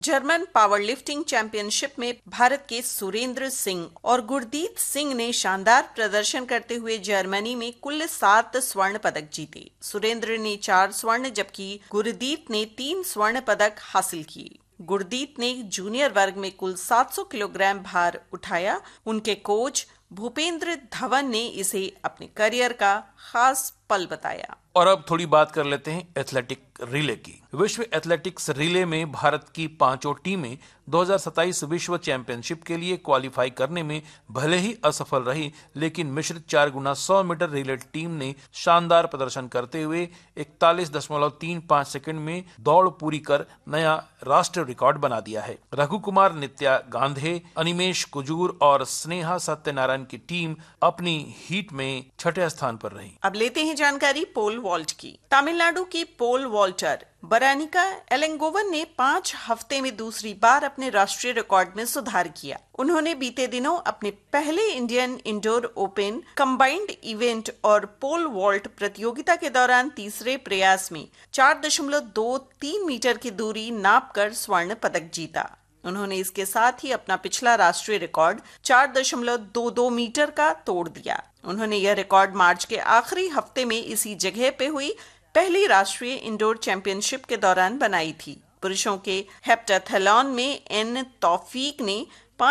German powerlifting championship में भारत के सुरेंद्र सिंह और गुरदीप सिंह ने शानदार प्रदर्शन करते हुए जर्मनी में कुल 7 स्वर्ण पदक जीते। सुरेंद्र ने 4 स्वर्ण जबकि गुरदीप ने 3 स्वर्ण पदक हासिल किए। गुरदीप ने जूनियर वर्ग में कुल 700 किलोग्राम भार उठाया। उनके कोच भूपेंद्र धवन ने इसे अपने करियर का खास पल बताया। और अब थोड़ी बात कर लेते हैं एथलेटिक रिले की। विश्व एथलेटिक्स रिले में भारत की 5 टीमें 2027 विश्व चैंपियनशिप के लिए क्वालिफाई करने में भले ही असफल रही, लेकिन मिश्रित 4x100 मीटर रिले टीम ने शानदार प्रदर्शन करते हुए 41.35 सेकंड में दौड़ पूरी कर नया राष्ट्रीय रिकॉर्ड बना दिया है। रघु कुमार, नित्या गांधे, अनिमेश कुजूर और स्नेहा सत्यनारायण की टीम अपनी हीट में 6ठे स्थान पर रही। अब लेते हैं जानकारी पोल वॉल्ट की। तमिलनाडु की पोल वॉल्टर बरानिका एलेंगोवन ने 5 हफ्ते में दूसरी बार अपने राष्ट्रीय रिकॉर्ड में सुधार किया। उन्होंने बीते दिनों अपने पहले Indian indoor open combined event और पोल वॉल्ट प्रतियोगिता के दौरान तीसरे प्रयास में 4.23 मीटर की दूरी नापकर स्वर्ण पदक जीता। उन्होंने इसके साथ ही अपना पिछला राष्ट्रीय रिकॉर्ड 4.22 मीटर का तोड़ दिया। उन्होंने यह रिकॉर्ड मार्च के आखिरी हफ्ते में इसी जगह पे हुई पहली राष्ट्रीय इंडोर चैंपियनशिप के दौरान बनाई थी। पुरुषों के हेप्टाथलॉन में एन तौफीक ने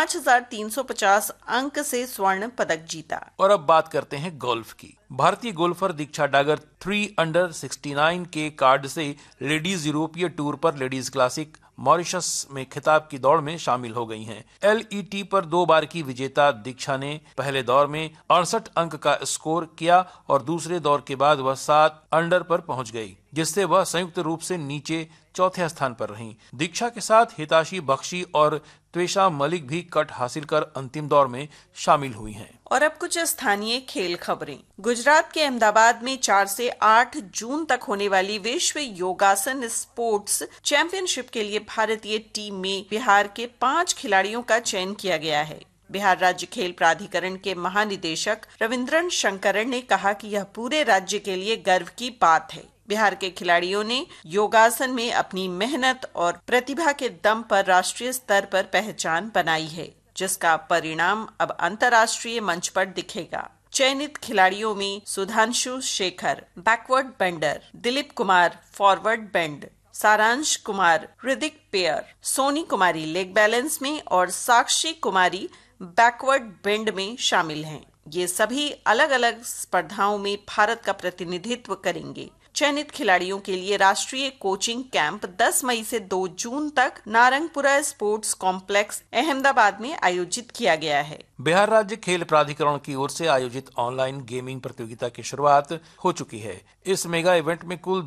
5350 अंक से स्वर्ण पदक जीता। और अब बात करते हैं गोल्फ की। भारतीय गोल्फर दीक्षा डागर 3 अंडर 69 के कार्ड से लेडीज यूरोपीय टूर पर लेडीज क्लासिक मॉरिशस में खिताब की दौड़ में शामिल हो गई हैं। LET पर 2 बार की विजेता दीक्षा ने पहले दौर में 68 अंक का स्कोर किया और दूसरे दौर के बाद वह 7 अंडर पर पहुंच गई, जिससे वह संयुक्त रूप से नीचे चौथे स्थान पर रहीं। दीक्षा के साथ हिताशी बख्शी और त्वेषा मलिक भी कट हासिल कर अंतिम दौर में शामिल हुई हैं। और अब कुछ स्थानीय खेल खबरें। गुजरात के अहमदाबाद में 4 से 8 जून तक होने वाली विश्व योगासन स्पोर्ट्स चैंपियनशिप के लिए भारतीय टीम में बिहार के 5 खिलाड़ियों का चयन किया गया है। बिहार राज्य खेल प्राधिकरण के महानिदेशक रविंद्रन शंकरन ने कहा कि यह पूरे राज्य के लिए गर्व की बात है। बिहार के खिलाड़ियों ने योगासन में अपनी मेहनत और प्रतिभा के दम पर राष्ट्रीय स्तर पर पहचान बनाई है, जिसका परिणाम अब अंतर्राष्ट्रीय मंच पर दिखेगा। चयनित खिलाड़ियों में Sudhanshu Shekhar backward vendor, Dilip Kumar forward bend, सारांश Kumar रिदिक pair, Soni Kumari leg balance में और साक्षी कुमारी बैकवर्ड बेंड में शामिल हैं। ये सभी अलग अलग स्पर्धाओं में भारत का प्रतिनिधित्व करेंगे। चयनित खिलाड़ियों के लिए राष्ट्रीय कोचिंग कैंप 10 मई से 2 जून तक नारंगपुरा स्पोर्ट्स कॉम्प्लेक्स अहमदाबाद में आयोजित किया गया है। बिहार राज्य खेल प्राधिकरण की ओर से आयोजित ऑनलाइन गेमिंग प्रतियोगिता की शुरुआत हो चुकी है। इस मेगा इवेंट में कुल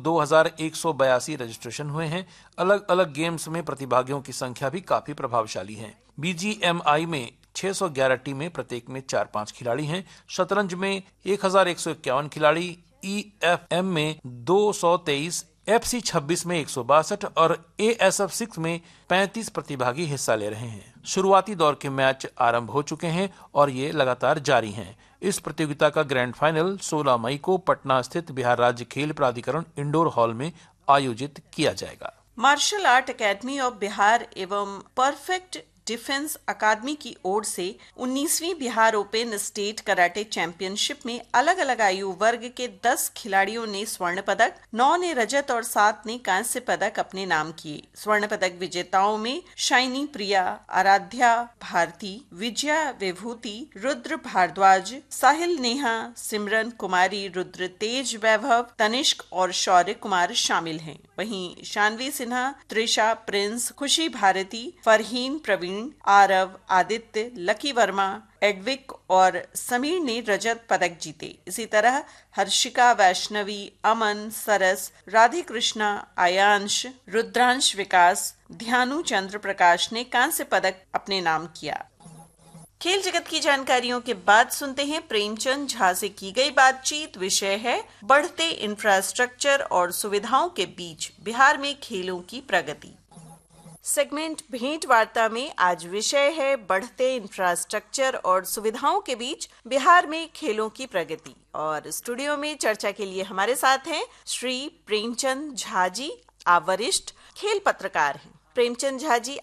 2182 रजिस्ट्रेशन हुए हैं। अलग अलग गेम्स में प्रतिभागियों की संख्या भी काफी प्रभावशाली है। BGMI में 611 टीमें, प्रत्येक में 4-5 खिलाड़ी हैं। शतरंज में 1151 खिलाड़ी, EFM में 223, FC 26 में 162 और ASF 6 में 35 प्रतिभागी हिस्सा ले रहे हैं। शुरुआती दौर के मैच आरंभ हो चुके हैं और ये लगातार जारी हैं। इस प्रतियोगिता का ग्रैंड फाइनल 16 मई को पटना स्थित बिहार राज्य खेल प्राधिकरण इंडोर हॉल में आयोजित किया जाएगा। Martial art academy of Bihar एवं परफेक्ट डिफेंस अकादमी की ओर से 19वीं Bihar open state karate championship में अलग अलग आयु वर्ग के 10 खिलाड़ियों ने स्वर्ण पदक, 9 ने रजत और 7 ने कांस्य पदक अपने नाम किए। स्वर्ण पदक विजेताओं में शाइनी प्रिया, आराध्या भारती, विजया विभूति, रुद्र भारद्वाज, साहिल नेहा, सिमरन कुमारी, रुद्र तेज वैभव, तनिष्क और शौर्य कुमार शामिल हैं। वहीं शानवी सिन्हा, त्रिशा प्रिंस, खुशी भारती, फरहीन प्रवीण, आरव, आदित्य, लकी वर्मा, एडविक और समीर ने रजत पदक जीते। इसी तरह हर्षिका, वैष्णवी, अमन, सरस, राधे कृष्णा, आयांश, रुद्रांश विकास, ध्यानु चंद्र प्रकाश ने कांस्य पदक अपने नाम किया। खेल जगत की जानकारियों के बाद सुनते हैं प्रेमचंद झा से की गई बातचीत। विषय है बढ़ते इंफ्रास्ट्रक्चर और सुविधाओं के बीच बिहार में खेलों की प्रगति। सेगमेंट भेंट वार्ता में आज विषय है बढ़ते इंफ्रास्ट्रक्चर और सुविधाओं के बीच बिहार में खेलों की प्रगति। और स्टूडियो में चर्चा के लिए हमारे साथ हैं श्री प्रेमचंद झा जी। आप वरिष्ठ खेल पत्रकार हैं। प्रेमचंद झा जी,